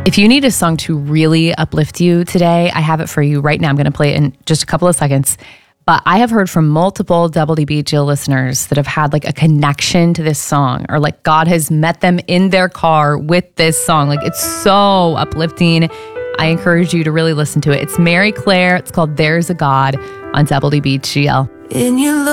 If you need a song to really uplift you today, I have it for you right now. I'm going to play it in just a couple of seconds. But I have heard from multiple WDB Jill listeners that have had like a connection to this song, or like God has met them in their car with this song. Like, it's so uplifting. I encourage you to really listen to it. It's Mary Claire. It's called There's a God on WDB GL. In your